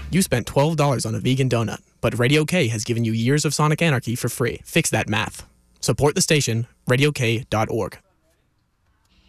You spent $12 on a vegan donut, but Radio K has given you years of Sonic Anarchy for free. Fix that math. Support the station, radiok.org.